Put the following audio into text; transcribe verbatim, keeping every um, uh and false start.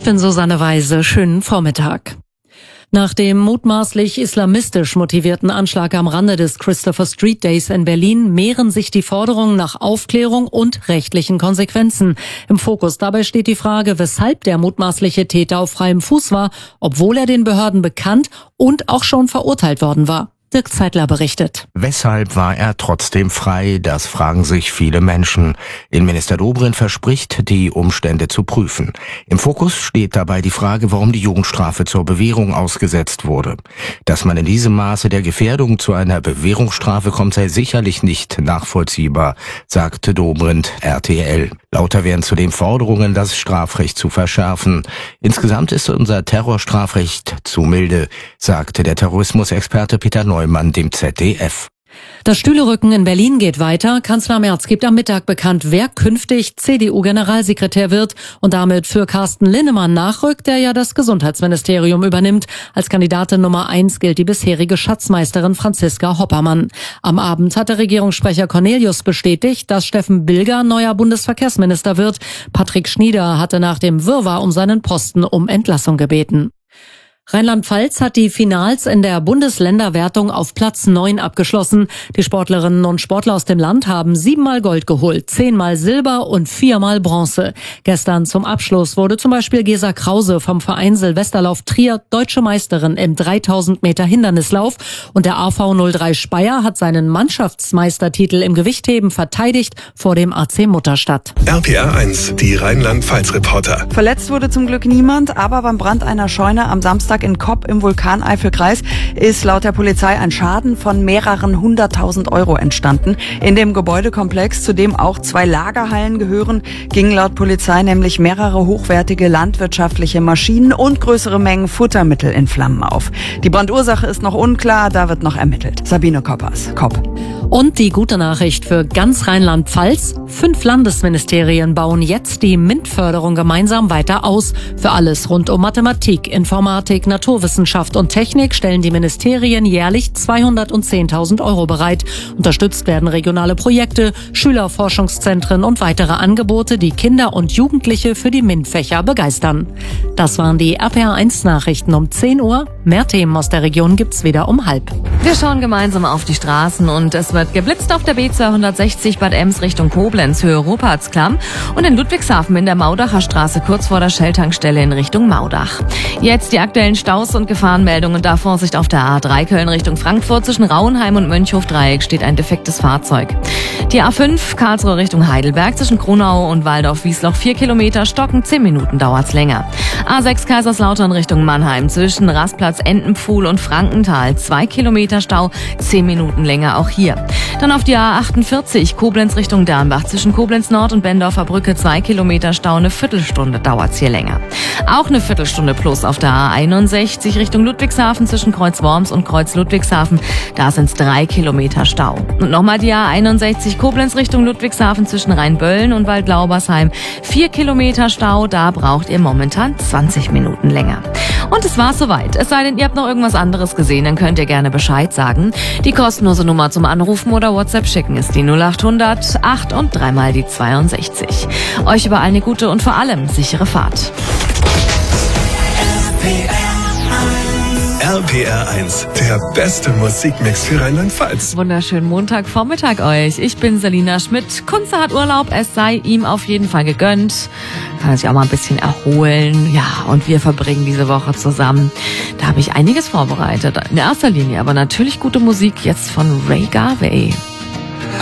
bin Susanne Weise. Schönen Vormittag. Nach dem mutmaßlich islamistisch motivierten Anschlag am Rande des Christopher Street Days in Berlin mehren sich die Forderungen nach Aufklärung und rechtlichen Konsequenzen. Im Fokus dabei steht die Frage, weshalb der mutmaßliche Täter auf freiem Fuß war, obwohl er den Behörden bekannt und auch schon verurteilt worden war. Dirk Zeitler berichtet. Weshalb war er trotzdem frei? Das fragen sich viele Menschen. Innenminister Dobrindt verspricht, die Umstände zu prüfen. Im Fokus steht dabei die Frage, warum die Jugendstrafe zur Bewährung ausgesetzt wurde. Dass man in diesem Maße der Gefährdung zu einer Bewährungsstrafe kommt, sei sicherlich nicht nachvollziehbar, sagte Dobrindt R T L. Lauter werden zudem Forderungen, das Strafrecht zu verschärfen. Insgesamt ist unser Terrorstrafrecht zu milde, sagte der Terrorismusexperte Peter Neumann dem Z D F. Das Stühlerücken in Berlin geht weiter. Kanzler Merz gibt am Mittag bekannt, wer künftig C D U-Generalsekretär wird und damit für Carsten Linnemann nachrückt, der ja das Gesundheitsministerium übernimmt. Als Kandidatin Nummer eins gilt die bisherige Schatzmeisterin Franziska Hoppermann. Am Abend hat der Regierungssprecher Cornelius bestätigt, dass Steffen Bilger neuer Bundesverkehrsminister wird. Patrick Schnieder hatte nach dem Wirrwarr um seinen Posten um Entlassung gebeten. Rheinland-Pfalz hat die Finals in der Bundesländerwertung auf Platz neun abgeschlossen. Die Sportlerinnen und Sportler aus dem Land haben siebenmal Gold geholt, zehnmal Silber und viermal Bronze. Gestern zum Abschluss wurde zum Beispiel Gesa Krause vom Verein Silvesterlauf Trier deutsche Meisterin im dreitausend Meter Hindernislauf und der A V null drei Speyer hat seinen Mannschaftsmeistertitel im Gewichtheben verteidigt vor dem A C Mutterstadt. R P R eins, die Rheinland-Pfalz-Reporter. Verletzt wurde zum Glück niemand, aber beim Brand einer Scheune am Samstag in Kopp im Vulkaneifelkreis ist laut der Polizei ein Schaden von mehreren hunderttausend Euro entstanden. In dem Gebäudekomplex, zu dem auch zwei Lagerhallen gehören, gingen laut Polizei nämlich mehrere hochwertige landwirtschaftliche Maschinen und größere Mengen Futtermittel in Flammen auf. Die Brandursache ist noch unklar, da wird noch ermittelt. Sabine Koppers, Kopp. Und die gute Nachricht für ganz Rheinland-Pfalz. Fünf Landesministerien bauen jetzt die MINT-Förderung gemeinsam weiter aus. Für alles rund um Mathematik, Informatik, Naturwissenschaft und Technik stellen die Ministerien jährlich zweihundertzehntausend Euro bereit. Unterstützt werden regionale Projekte, Schülerforschungszentren und weitere Angebote, die Kinder und Jugendliche für die MINT-Fächer begeistern. Das waren die R P R eins Nachrichten um zehn Uhr. Mehr Themen aus der Region gibt's wieder um halb. Wir schauen gemeinsam auf die Straßen und es wird geblitzt auf der B zweihundertsechzig Bad Ems Richtung Koblenz, Höhe Rupertsklamm und in Ludwigshafen in der Maudacher Straße kurz vor der Shell-Tankstelle in Richtung Maudach. Jetzt die aktuellen Staus und Gefahrenmeldungen. Da Vorsicht auf der A drei Köln Richtung Frankfurt. Zwischen Rauenheim und Mönchhof-Dreieck steht ein defektes Fahrzeug. Die A fünf Karlsruhe Richtung Heidelberg zwischen Kronau und Waldorf-Wiesloch vier Kilometer stocken. zehn Minuten dauert's länger. A sechs Kaiserslautern Richtung Mannheim zwischen Rastplatz Entenpfuhl und Frankenthal zwei Kilometer Stau. zehn Minuten länger auch hier. Dann auf die A achtundvierzig Koblenz Richtung Dernbach zwischen Koblenz Nord und Bendorfer Brücke zwei Kilometer Stau. Eine Viertelstunde dauert's hier länger. Auch eine Viertelstunde plus auf der A einundsechzig Richtung Ludwigshafen zwischen Kreuz Worms und Kreuz Ludwigshafen. Da sind's drei Kilometer Stau. Und nochmal die A einundsechzig Koblenz Richtung Ludwigshafen zwischen Rheinböllen und Waldlaubersheim. vier Kilometer Stau, da braucht ihr momentan zwanzig Minuten länger. Und es war soweit. Es sei denn, ihr habt noch irgendwas anderes gesehen, dann könnt ihr gerne Bescheid sagen. Die kostenlose Nummer zum Anrufen oder WhatsApp schicken ist die null achthundert acht und dreimal die zweiundsechzig. Euch überall eine gute und vor allem sichere Fahrt. R P R eins, der beste Musikmix für Rheinland-Pfalz. Wunderschönen Montagvormittag euch. Ich bin Selina Schmidt. Kunze hat Urlaub, es sei ihm auf jeden Fall gegönnt. Kann sich auch mal ein bisschen erholen. Ja, und wir verbringen diese Woche zusammen. Da habe ich einiges vorbereitet. In erster Linie aber natürlich gute Musik jetzt von Ray Garvey.